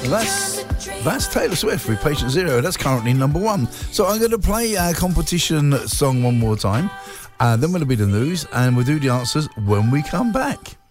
That's Taylor Swift with Patient Zero. That's currently number one. So I'm going to play our competition song one more time. Then it'll be the news, and we'll do the answers when we come back.